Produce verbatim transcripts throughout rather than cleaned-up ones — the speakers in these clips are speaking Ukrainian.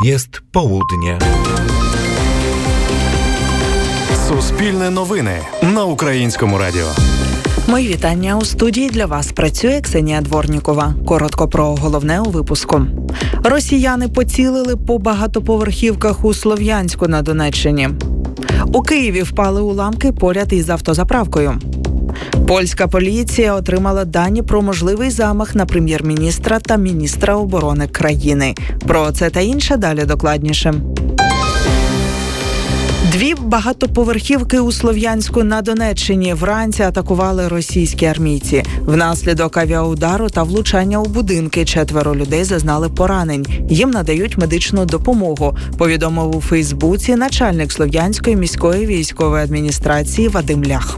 Jest południe. Суспільне новини на Українському радіо. Мої вітання. У студії для вас працює Ксенія Дворнікова. Коротко про головне у випуску. Росіяни поцілили по багатоповерхівках у Слов'янську на Донеччині. У Києві впали уламки поряд із автозаправкою. Польська поліція отримала дані про можливий замах на прем'єр-міністра та міністра оборони країни. Про це та інше далі докладніше. Дві багатоповерхівки у Слов'янську на Донеччині вранці атакували російські армійці. Внаслідок авіаудару та влучання у будинки четверо людей зазнали поранень. Їм надають медичну допомогу, повідомив у Фейсбуці начальник Слов'янської міської військової адміністрації Вадим Лях.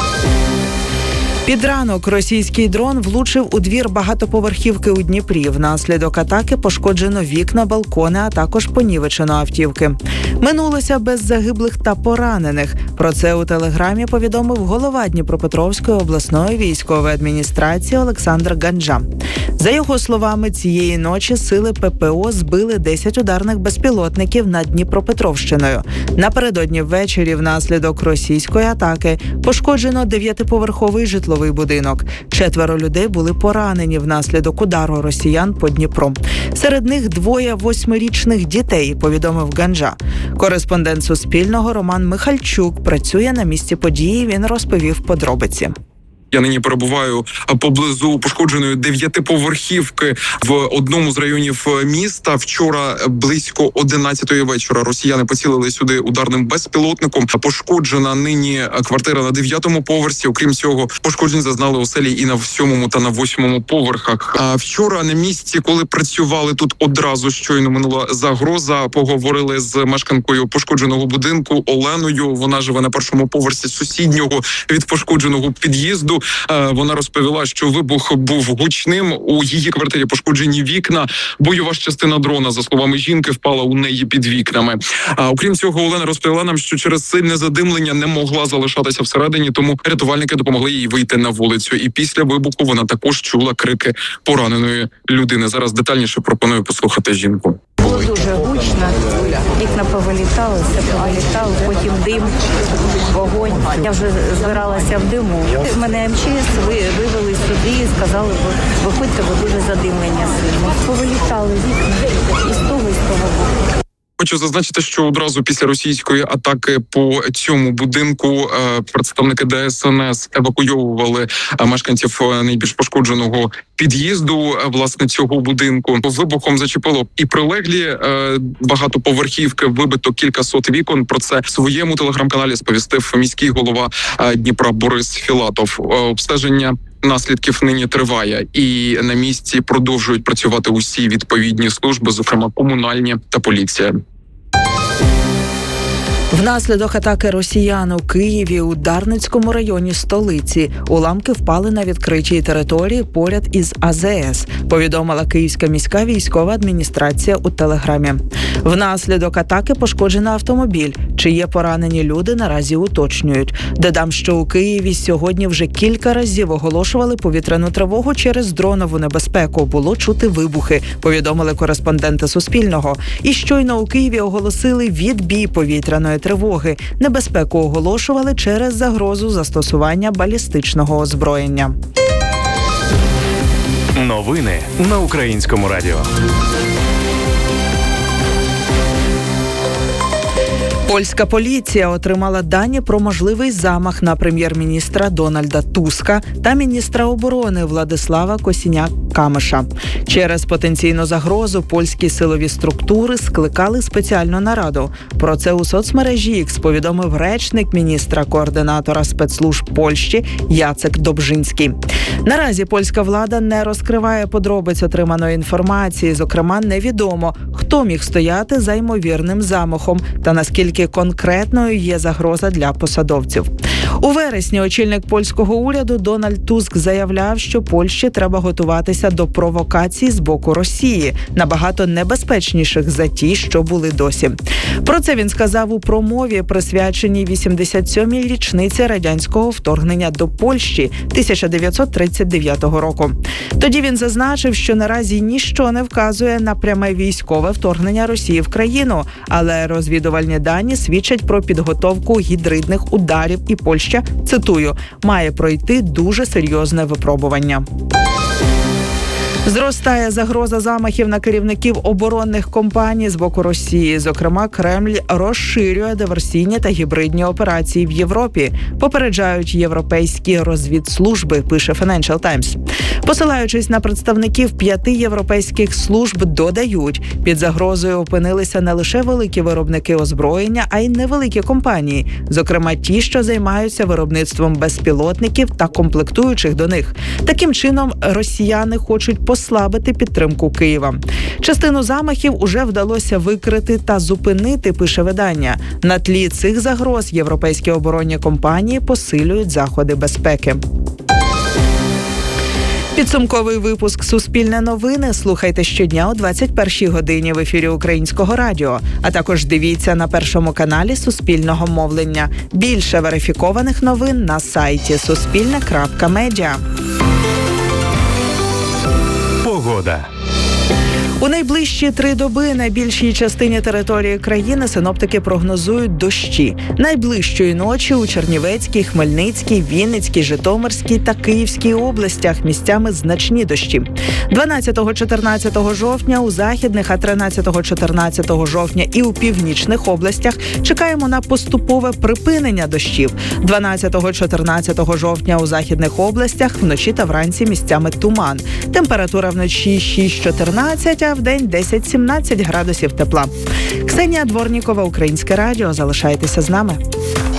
Під ранок російський дрон влучив у двір багатоповерхівки у Дніпрі. Внаслідок атаки пошкоджено вікна, балкони, а також понівечено автівки. Минулося без загиблих та поранених. Про це у телеграмі повідомив голова Дніпропетровської обласної військової адміністрації Олександр Ганджа. За його словами, цієї ночі сили ППО збили десять ударних безпілотників над Дніпропетровщиною. Напередодні ввечері внаслідок російської атаки пошкоджено дев'ятиповерховий житловий будинок. Четверо людей були поранені внаслідок удару росіян по Дніпру. Серед них двоє восьмирічних дітей, повідомив Ганджа. Кореспондент Суспільного Роман Михальчук працює на місці події, він розповів подробиці. Я нині перебуваю поблизу пошкодженої дев'ятиповерхівки в одному з районів міста. Вчора близько одинадцятої вечора росіяни поцілили сюди ударним безпілотником. Пошкоджена нині квартира на дев'ятому поверсі. Окрім цього, пошкоджень зазнали оселі і на сьомому та на восьмому поверхах. А вчора на місці, коли працювали тут, одразу щойно минула загроза. Поговорили з мешканкою пошкодженого будинку Оленою. Вона живе на першому поверсі сусіднього від пошкодженого під'їзду. Вона розповіла, що вибух був гучним. У її квартирі пошкоджені вікна. Бойова ж частина дрона, за словами жінки, впала у неї під вікнами. А окрім цього, Олена розповіла нам, що через сильне задимлення не могла залишатися всередині, тому рятувальники допомогли їй вийти на вулицю. І після вибуху вона також чула крики пораненої людини. Зараз детальніше пропоную послухати жінку. Було дуже гучно, вікна повилітали, все повилітало, потім дим, вогонь. Я вже збиралася в диму. Мене ем че ес вивели сюди і сказали, виходьте, бо дуже задимлення сильно. Повилітали вікна і з того, і з того боку. Хочу зазначити, що одразу після російської атаки по цьому будинку представники де ес ен ес евакуйовували мешканців найбільш пошкодженого під'їзду, власне, цього будинку. Вибухом зачепило і прилеглі багатоповерхівки, вибито кількасот вікон. Про це в своєму телеграм-каналі сповістив міський голова Дніпра Борис Філатов. Обстеження наслідків нині триває, і на місці продовжують працювати усі відповідні служби, зокрема комунальні та поліція. Внаслідок атаки росіян у Києві у Дарницькому районі столиці уламки впали на відкритій території поряд із а зе ес, повідомила Київська міська військова адміністрація у телеграмі. Внаслідок атаки пошкоджено автомобіль. Чи є поранені люди, наразі уточнюють. Додам, що у Києві сьогодні вже кілька разів оголошували повітряну тривогу через дронову небезпеку. Було чути вибухи, повідомили кореспонденти Суспільного. І щойно у Києві оголосили відбій повітряної тривоги. Небезпеку оголошували через загрозу застосування балістичного озброєння. Новини на Українському радіо. Польська поліція отримала дані про можливий замах на прем'єр-міністра Дональда Туска та міністра оборони Владислава Косіняка-Камиша. Через потенційну загрозу польські силові структури скликали спеціальну нараду. Про це у соцмережі Ікс повідомив речник міністра координатора спецслужб Польщі Яцек Добжинський. Наразі польська влада не розкриває подробиць отриманої інформації, зокрема невідомо, хто міг стояти за ймовірним замахом та наскільки конкретною є загроза для посадовців. У вересні очільник польського уряду Дональд Туск заявляв, що Польщі треба готуватися до провокацій з боку Росії, набагато небезпечніших за ті, що були досі. Про це він сказав у промові, присвяченій вісімдесят сьомій річниці радянського вторгнення до Польщі тисяча дев'ятсот тридцять дев'ятого року. Тоді він зазначив, що наразі ніщо не вказує на пряме військове вторгнення Росії в країну, але розвідувальні дані свідчать про підготовку гібридних ударів, і Польща, цитую, має пройти дуже серйозне випробування. Зростає загроза замахів на керівників оборонних компаній з боку Росії. Зокрема, Кремль розширює диверсійні та гібридні операції в Європі, попереджають європейські розвідслужби, пише Financial Times. Посилаючись на представників п'яти європейських служб, додають, під загрозою опинилися не лише великі виробники озброєння, а й невеликі компанії, зокрема ті, що займаються виробництвом безпілотників та комплектуючих до них. Таким чином, росіяни хочуть послабити підтримку Києва. Частину замахів уже вдалося викрити та зупинити, пише видання. На тлі цих загроз європейські оборонні компанії посилюють заходи безпеки. Підсумковий випуск «Суспільне новини» слухайте щодня о двадцять першій годині в ефірі Українського радіо, а також дивіться на Першому каналі Суспільного мовлення. Більше верифікованих новин на сайті суспільне крапка медіа. Погода. У найближчі три доби на більшій частині території країни синоптики прогнозують дощі. Найближчої ночі у Чернівецькій, Хмельницькій, Вінницькій, Житомирській та Київській областях місцями значні дощі. дванадцятого-чотирнадцятого жовтня у західних, а тринадцятого-чотирнадцятого жовтня і у північних областях чекаємо на поступове припинення дощів. дванадцятого-чотирнадцятого жовтня у західних областях вночі та вранці місцями туман. Температура вночі шість-чотирнадцять, а в день десять-сімнадцять градусів тепла. Ксенія Дворнікова, Українське радіо. Залишайтеся з нами.